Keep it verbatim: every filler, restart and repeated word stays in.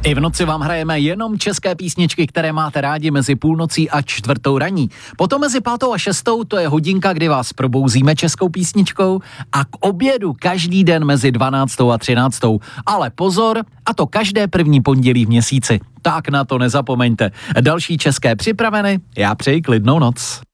I v noci vám hrajeme jenom české písničky, které máte rádi mezi půlnocí a čtvrtou raní. Potom mezi pátou a šestou to je hodinka, kdy vás probouzíme českou písničkou a k obědu každý den mezi dvanáctou a třináctou. Ale pozor, a to každé první pondělí v měsíci. Tak na to nezapomeňte. Další české připraveny, já přeji klidnou noc.